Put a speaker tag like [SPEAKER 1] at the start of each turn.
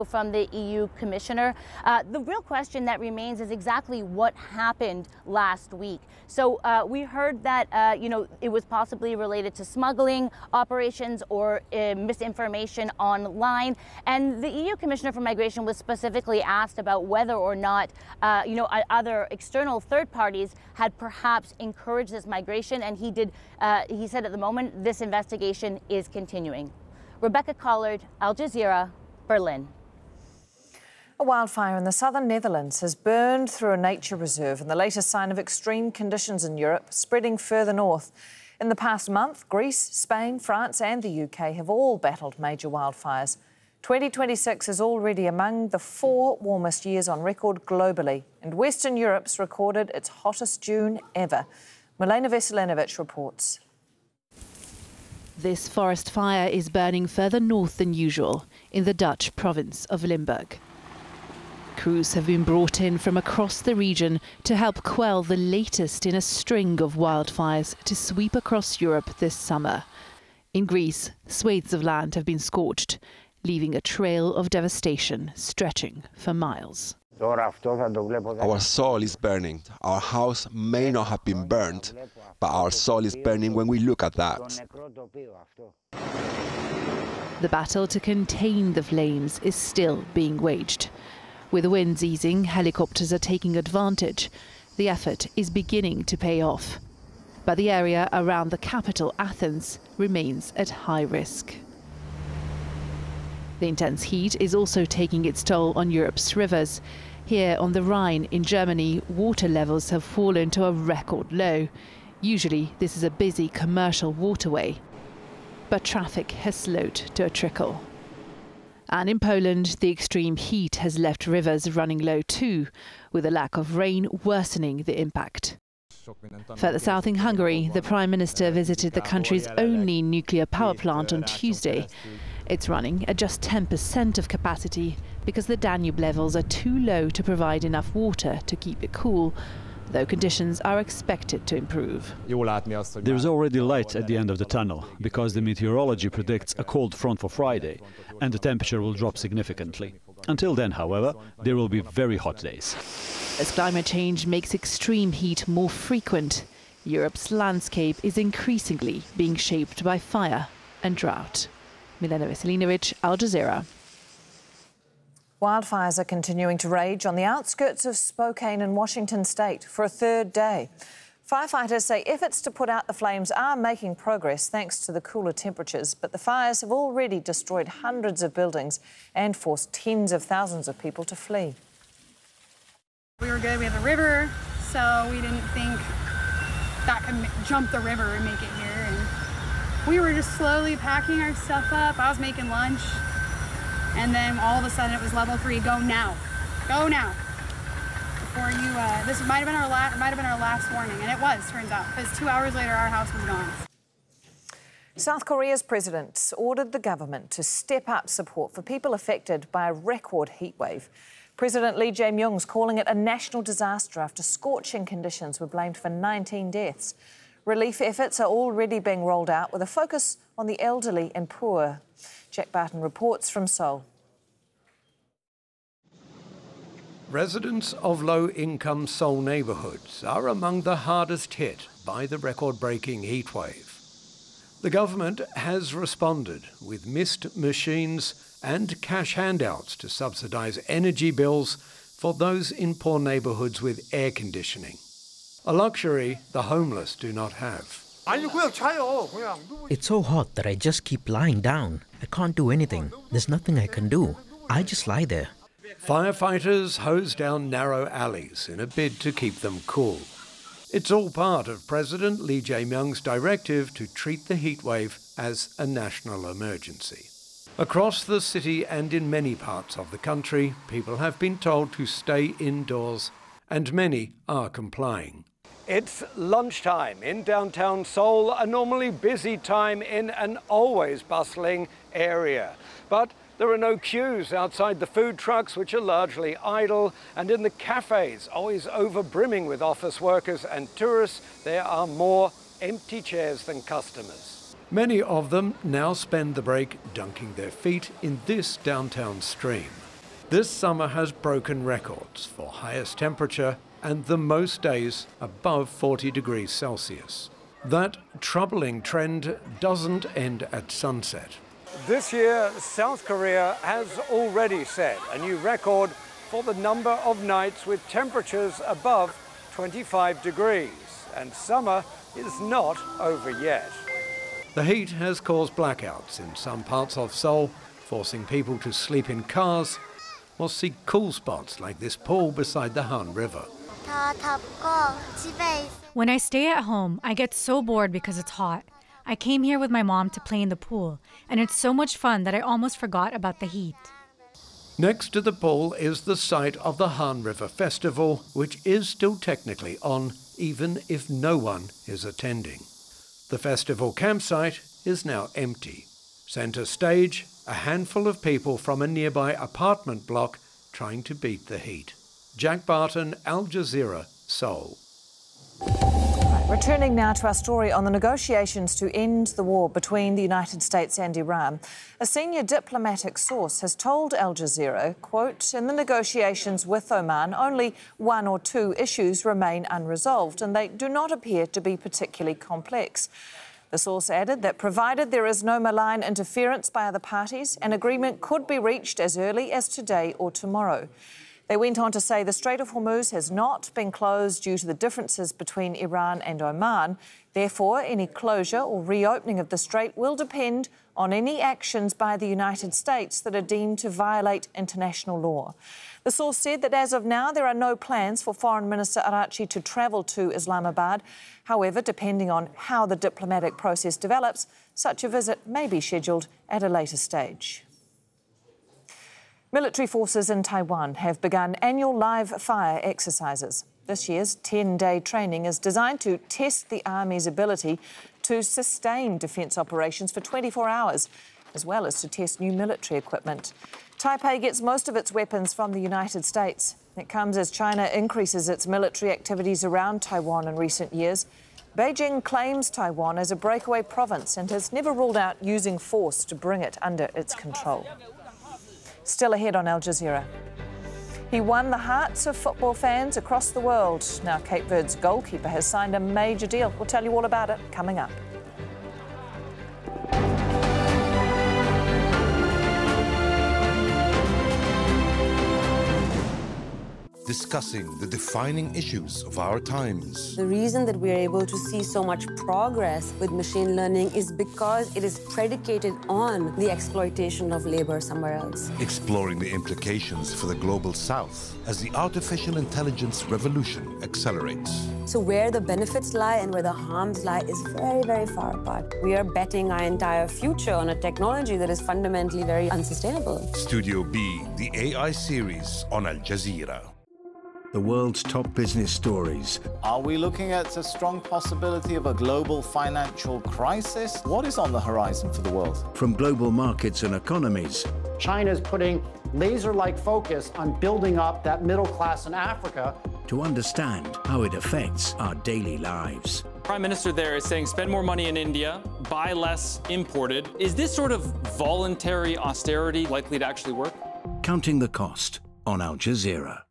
[SPEAKER 1] From the EU Commissioner. The real question that remains is exactly what happened last week. So we heard that, it was possibly related to smuggling operations or misinformation online. And the EU Commissioner for Migration was specifically asked about whether or not, other external third parties had perhaps encouraged this migration. And he said at the moment, this investigation is continuing. Rebecca Collard, Al Jazeera, Berlin.
[SPEAKER 2] A wildfire in the southern Netherlands has burned through a nature reserve in the latest sign of extreme conditions in Europe, spreading further north. In the past month, Greece, Spain, France and the UK have all battled major wildfires. 2026 is already among the 4 warmest years on record globally, and Western Europe's recorded its hottest June ever. Milena Veselinovic reports.
[SPEAKER 3] This forest fire is burning further north than usual in the Dutch province of Limburg. Crews have been brought in from across the region to help quell the latest in a string of wildfires to sweep across Europe this summer. In Greece, swathes of land have been scorched, leaving a trail of devastation stretching for miles.
[SPEAKER 4] Our soul is burning. Our house may not have been burnt, but our soul is burning when we look at that.
[SPEAKER 3] The battle to contain the flames is still being waged. With the winds easing, helicopters are taking advantage. The effort is beginning to pay off. But the area around the capital, Athens, remains at high risk. The intense heat is also taking its toll on Europe's rivers. Here on the Rhine in Germany, water levels have fallen to a record low. Usually this is a busy commercial waterway, but traffic has slowed to a trickle. And in Poland, the extreme heat has left rivers running low too, with a lack of rain worsening the impact. Further south in Hungary, the Prime Minister visited the country's only nuclear power plant on Tuesday. It's running at just 10% of capacity because the Danube levels are too low to provide enough water to keep it cool, though conditions are expected to improve.
[SPEAKER 5] There's already light at the end of the tunnel, because the meteorology predicts a cold front for Friday, and the temperature will drop significantly. Until then, however, there will be very hot days.
[SPEAKER 3] As climate change makes extreme heat more frequent, Europe's landscape is increasingly being shaped by fire and drought. Milena Veselinovic, Al Jazeera.
[SPEAKER 2] Wildfires are continuing to rage on the outskirts of Spokane in Washington state for a third day. Firefighters say efforts to put out the flames are making progress thanks to the cooler temperatures, but the fires have already destroyed hundreds of buildings and forced tens of thousands of people to flee.
[SPEAKER 6] We were good, we have a river, so we didn't think that could jump the river and make it here. And we were just slowly packing our stuff up. I was making lunch. And then all of a sudden it was level 3, go now, go now. Before you, this might have been our last warning, and it was, turns out, because 2 hours later our house was gone.
[SPEAKER 2] South Korea's president ordered the government to step up support for people affected by a record heatwave. President Lee Jae-myung's calling it a national disaster after scorching conditions were blamed for 19 deaths. Relief efforts are already being rolled out with a focus on the elderly and poor. Jack Barton reports from Seoul.
[SPEAKER 7] Residents of low-income Seoul neighbourhoods are among the hardest hit by the record-breaking heatwave. The government has responded with mist machines and cash handouts to subsidise energy bills for those in poor neighbourhoods with air conditioning, a luxury the homeless do not have.
[SPEAKER 8] It's so hot that I just keep lying down. I can't do anything. There's nothing I can do. I just lie there.
[SPEAKER 7] Firefighters hose down narrow alleys in a bid to keep them cool. It's all part of President Lee Jae-myung's directive to treat the heatwave as a national emergency. Across the city and in many parts of the country, people have been told to stay indoors, and many are complying. It's lunchtime in downtown Seoul, a normally busy time in an always bustling area. But there are no queues outside the food trucks, which are largely idle, and in the cafes, always over-brimming with office workers and tourists, there are more empty chairs than customers. Many of them now spend the break dunking their feet in this downtown stream. This summer has broken records for highest temperature and the most days above 40 degrees Celsius. That troubling trend doesn't end at sunset. This year, South Korea has already set a new record for the number of nights with temperatures above 25 degrees, and summer is not over yet. The heat has caused blackouts in some parts of Seoul, forcing people to sleep in cars or seek cool spots like this pool beside the Han River.
[SPEAKER 9] When I stay at home, I get so bored because it's hot. I came here with my mom to play in the pool, and it's so much fun that I almost forgot about the heat.
[SPEAKER 7] Next to the pool is the site of the Han River Festival, which is still technically on, even if no one is attending. The festival campsite is now empty. Centre stage, a handful of people from a nearby apartment block trying to beat the heat. Jack Barton, Al Jazeera, Seoul.
[SPEAKER 2] Returning now to our story on the negotiations to end the war between the United States and Iran. A senior diplomatic source has told Al Jazeera, quote, in the negotiations with Oman, only one or two issues remain unresolved and they do not appear to be particularly complex. The source added that provided there is no malign interference by other parties, an agreement could be reached as early as today or tomorrow. They went on to say the Strait of Hormuz has not been closed due to the differences between Iran and Oman. Therefore, any closure or reopening of the strait will depend on any actions by the United States that are deemed to violate international law. The source said that as of now, there are no plans for Foreign Minister Araghchi to travel to Islamabad. However, depending on how the diplomatic process develops, such a visit may be scheduled at a later stage. Military forces in Taiwan have begun annual live fire exercises. This year's 10-day training is designed to test the Army's ability to sustain defence operations for 24 hours, as well as to test new military equipment. Taipei gets most of its weapons from the United States. It comes as China increases its military activities around Taiwan in recent years. Beijing claims Taiwan as a breakaway province and has never ruled out using force to bring it under its control. Still ahead on Al Jazeera. He won the hearts of football fans across the world. Now Cape Verde's goalkeeper has signed a major deal. We'll tell you all about it coming up.
[SPEAKER 10] Discussing the defining issues of our times.
[SPEAKER 11] The reason that we are able to see so much progress with machine learning is because it is predicated on the exploitation of labor somewhere else.
[SPEAKER 10] Exploring the implications for the global south as the artificial intelligence revolution accelerates.
[SPEAKER 11] So where the benefits lie and where the harms lie is very, very far apart. We are betting our entire future on a technology that is fundamentally very unsustainable.
[SPEAKER 10] Studio B, the AI series on Al Jazeera.
[SPEAKER 12] The world's top business stories.
[SPEAKER 13] Are we looking at a strong possibility of a global financial crisis? What is on the horizon for the world?
[SPEAKER 12] From global markets and economies.
[SPEAKER 14] China is putting laser-like focus on building up that middle class in Africa.
[SPEAKER 12] To understand how it affects our daily lives.
[SPEAKER 15] Prime Minister there is saying spend more money in India, buy less imported. Is this sort of voluntary austerity likely to actually work?
[SPEAKER 12] Counting the cost on Al Jazeera.